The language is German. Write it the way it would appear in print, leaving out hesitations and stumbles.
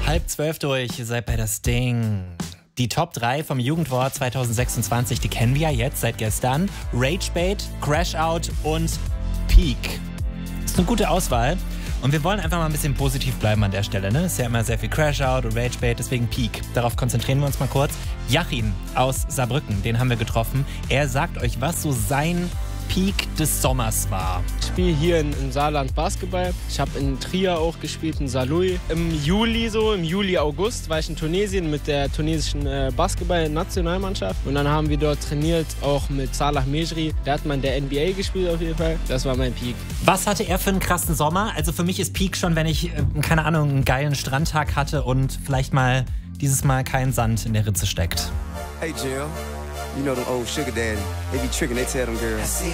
11:30 durch, ihr seid bei das Ding. Die Top 3 vom Jugendwort 2026, die kennen wir ja jetzt seit gestern. Ragebait, Crashout und Peak. Das ist eine gute Auswahl. Und wir wollen einfach mal ein bisschen positiv bleiben an der Stelle. Ne? Ist ja immer sehr viel Crashout und Ragebait, deswegen Peak. Darauf konzentrieren wir uns mal kurz. Yachin aus Saarbrücken, den haben wir getroffen. Er sagt euch, was so sein Peak des Sommers war. Ich spiele hier im Saarland Basketball. Ich habe in Trier auch gespielt, in Saarlouis. Im Juli, August war ich in Tunesien mit der tunesischen Basketball-Nationalmannschaft. Und dann haben wir dort trainiert, auch mit Salah Mejri. Der hat mal in der NBA gespielt auf jeden Fall. Das war mein Peak. Was hatte er für einen krassen Sommer? Also für mich ist Peak schon, wenn ich, keine Ahnung, einen geilen Strandtag hatte und vielleicht mal dieses Mal kein Sand in der Ritze steckt. Hey Jill, you know them old sugar daddy. They be tricking, they tell them girls,